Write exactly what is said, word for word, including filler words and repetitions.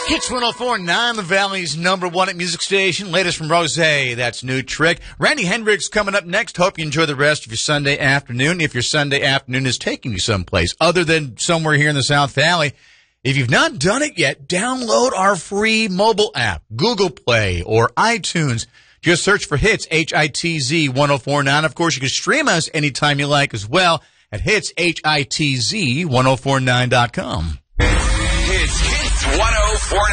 Hits one oh four point nine, the Valley's number one at music station. Latest from Rose, that's New Trick. Randy Hendricks coming up next. Hope you enjoy the rest of your Sunday afternoon. If your Sunday afternoon is taking you someplace other than somewhere here in the South Valley, if you've not done it yet, download our free mobile app, Google Play or iTunes. Just search for Hits, H I T Z one oh four point nine. Of course, you can stream us anytime you like as well at Hits, H I T Z ten forty-nine dot com. Hits, Hits one oh four point nine.